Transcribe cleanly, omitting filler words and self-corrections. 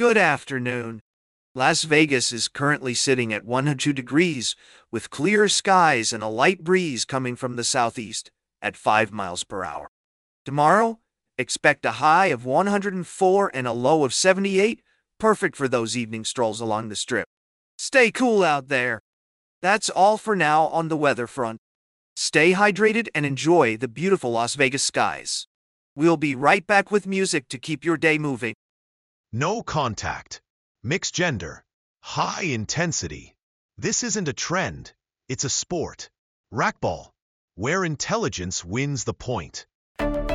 Good afternoon. Las Vegas is currently sitting at 102 degrees with clear skies and a light breeze coming from the southeast at 5 miles per hour. Tomorrow, expect a high of 104 and a low of 78, perfect for those evening strolls along the strip. Stay cool out there. That's all for now on the weather front. Stay hydrated and enjoy the beautiful Las Vegas skies. We'll be right back with music to keep your day moving. No contact. Mixed gender. High intensity. This isn't a trend. It's a sport. Racquetball. Where intelligence wins the point.